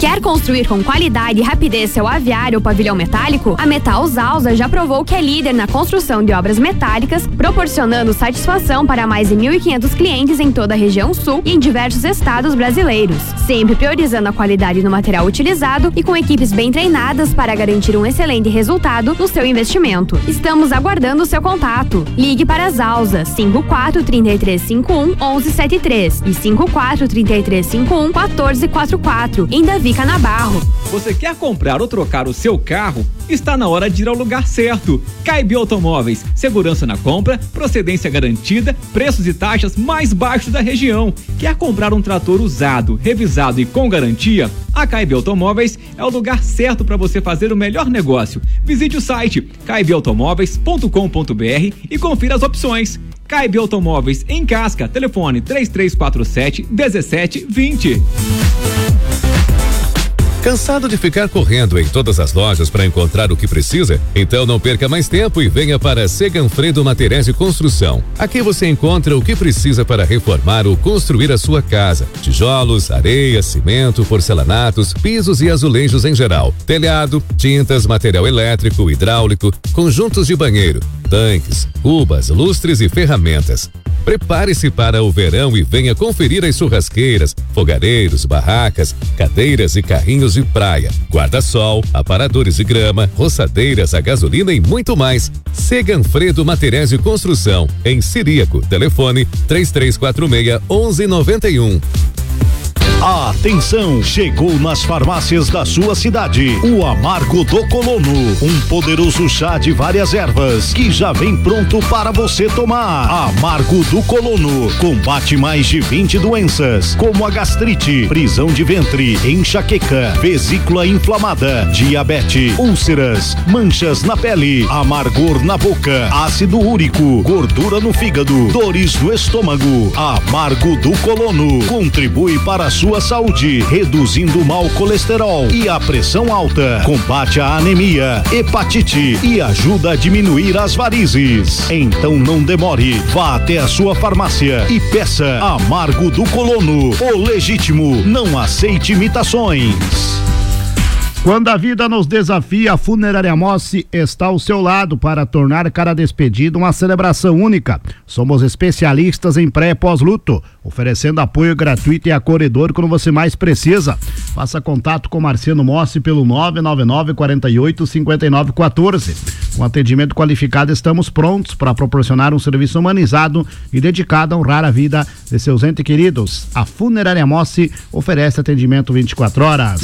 Quer construir com qualidade e rapidez seu aviário ou pavilhão metálico? A Metal Zalza já provou que é líder na construção de obras metálicas, proporcionando satisfação para mais de 1.500 clientes em toda a região sul e em diversos estados brasileiros. Sempre priorizando a qualidade no material utilizado e com equipes bem treinadas para garantir um excelente resultado no seu investimento. Estamos aguardando o seu contato. Ligue para a Zalza 54-3351-1173 e 54-3351-1444 em Davi Canabarro. Você quer comprar ou trocar o seu carro? Está na hora de ir ao lugar certo. Caib Automóveis, segurança na compra, procedência garantida, preços e taxas mais baixos da região. Quer comprar um trator usado, revisado e com garantia? A Caib Automóveis é o lugar certo para você fazer o melhor negócio. Visite o site caibautomóveis.com.br e confira as opções. Caib Automóveis em Casca, telefone 3347-1720. Cansado de ficar correndo em todas as lojas para encontrar o que precisa? Então não perca mais tempo e venha para Seganfredo Materiais de Construção. Aqui você encontra o que precisa para reformar ou construir a sua casa: tijolos, areia, cimento, porcelanatos, pisos e azulejos em geral, telhado, tintas, material elétrico, hidráulico, conjuntos de banheiro, tanques, cubas, lustres e ferramentas. Prepare-se para o verão e venha conferir as churrasqueiras, fogareiros, barracas, cadeiras e carrinhos de praia, guarda-sol, aparadores de grama, roçadeiras a gasolina e muito mais. Seganfredo Materiais de Construção, em Ciríaco, telefone 3346-1191. Atenção, chegou nas farmácias da sua cidade o Amargo do Colono, um poderoso chá de várias ervas que já vem pronto para você tomar. Amargo do Colono combate mais de 20 doenças, como a gastrite, prisão de ventre, enxaqueca, vesícula inflamada, diabetes, úlceras, manchas na pele, amargor na boca, ácido úrico, gordura no fígado, dores do estômago. Amargo do Colono contribui para a sua saúde, reduzindo o mau colesterol e a pressão alta, combate a anemia, hepatite e ajuda a diminuir as varizes. Então não demore, vá até a sua farmácia e peça Amargo do Colono, o legítimo, não aceite imitações. Quando a vida nos desafia, a Funerária Mossi está ao seu lado para tornar cada despedida uma celebração única. Somos especialistas em pré e pós-luto, oferecendo apoio gratuito e acolhedor quando você mais precisa. Faça contato com Marciano Mossi pelo 999-48-5914. Com atendimento qualificado, estamos prontos para proporcionar um serviço humanizado e dedicado a honrar a vida de seus entes queridos. A Funerária Mossi oferece atendimento 24 horas.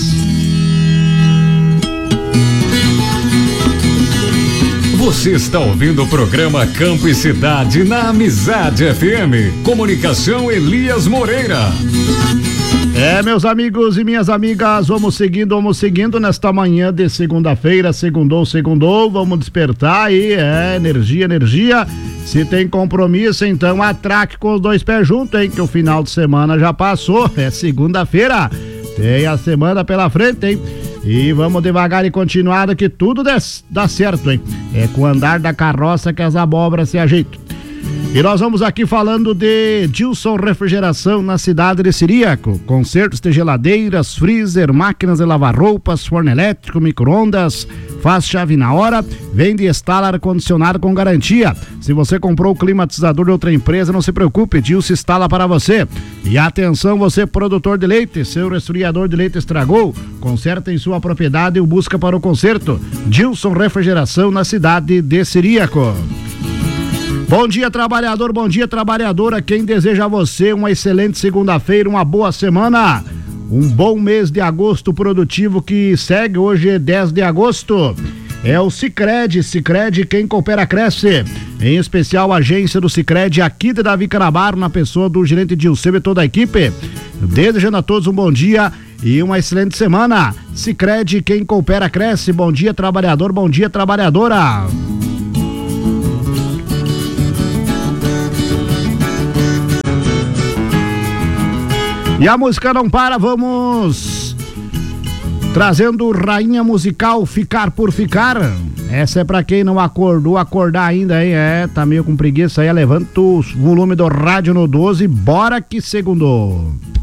Você está ouvindo o programa Campo e Cidade na Amizade FM. Comunicação Elias Moreira. Meus amigos e minhas amigas, vamos seguindo nesta manhã de segunda-feira. Segundou, vamos despertar aí, energia. Se tem compromisso, então atraque com os dois pés juntos, hein, que o final de semana já passou, é segunda-feira, tem a semana pela frente, hein. E vamos devagar e continuado que tudo dá certo, hein? É com o andar da carroça que as abóboras se ajeitam. E nós vamos aqui falando de Gilson Refrigeração na cidade de Ciríaco. Consertos de geladeiras, freezer, máquinas de lavar roupas, forno elétrico, micro-ondas. Faz chave na hora, vende e instala ar-condicionado com garantia. Se você comprou o climatizador de outra empresa, não se preocupe, Gilson instala para você. E atenção, você produtor de leite, seu resfriador de leite estragou, conserta em sua propriedade e o busca para o conserto. Gilson Refrigeração na cidade de Ciríaco. Bom dia, trabalhador, bom dia, trabalhadora. Quem deseja a você uma excelente segunda-feira, uma boa semana, um bom mês de agosto produtivo que segue. Hoje é 10 de agosto. É o Sicredi, quem coopera cresce. Em especial a agência do Sicredi aqui de Davi Canabarro, na pessoa do gerente Dilceu e toda a equipe. Desejando a todos um bom dia e uma excelente semana. Sicredi, quem coopera cresce. Bom dia, trabalhador, bom dia, trabalhadora. E a música não para, vamos trazendo rainha musical Ficar por Ficar. Essa é pra quem não acordou, acordar ainda, hein? Tá meio com preguiça aí, levanta o volume do rádio no 12, bora que segundou.